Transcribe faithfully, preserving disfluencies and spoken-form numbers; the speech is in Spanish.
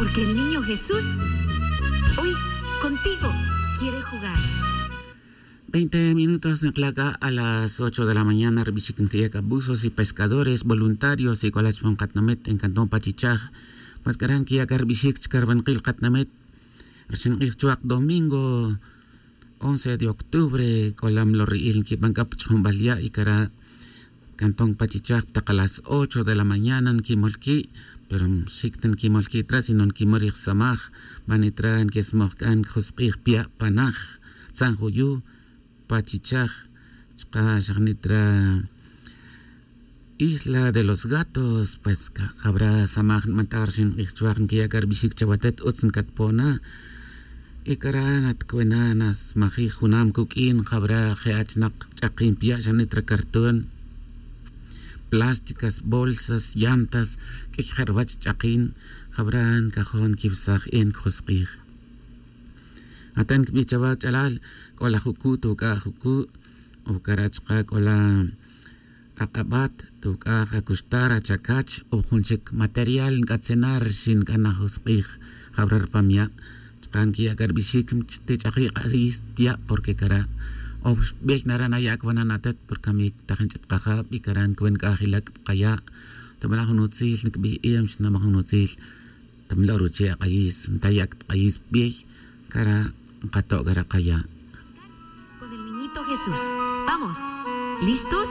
Porque el niño Jesús hoy contigo quiere jugar. veinte minutos en Claca a las ocho de la mañana. Revishikinkiyak buzos y pescadores voluntarios y colas von Katnamet en Cantón Pachichaj. Mascaran kiyak arbishik chkarbanqil Katnamet. Archinqich domingo once de octubre. Colam lorriil kibankap chumbalia y cara Cantón Pachichaj a las ocho de la mañana en Kimolki. Pero sikten Kimolki tras y non Kimorik Samaj. Manitran kesmokan Josqir Pia Panaj. San Juyu. Pachichaj, Chqashnitra Isla de los Gatos, pues Jabra Samaj Matarshin Ixchuan Kiakar Bishik Chabatet Utsen Katpona, Ikaranat Kuenanas, Maji Junam Kukin, Jabra Geachnak Chakin Pia Janitra Cartón, plásticas, bolsas, llantas, Kikharbach Chakin, Jabran Cajón Kibsaj en Josqir. Atan bichabat alal kola huku tuka huku o karachka kola akabat tuka kustara chakach o hunchik material katsenar sin kana husqih habrar pamia kan kia garbishik te chaqi qasis ya porque kara o bek narana yak wana natat por kami tahanchat qaha bikaran kwen kahilak qaya tamala hunutsil nikbi em shna mahunutsil tamla ruche qais mtayak qais bek kara Kato Garakaya. Con el niñito Jesús. Vamos. ¿Listos?